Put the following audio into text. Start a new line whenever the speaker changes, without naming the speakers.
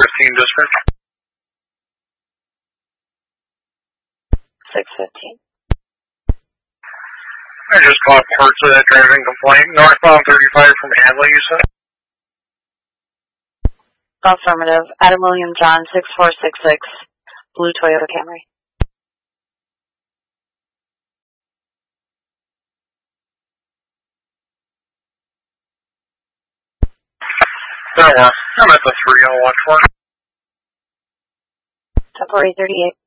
15 dispatch.
615.
I just caught parts of that driving complaint. Northbound 35 from Hadley, you said?
Affirmative. Adam William John 6466. Blue Toyota Camry.
That works. I'm at the 3 I'll watch for.
Temporary 38.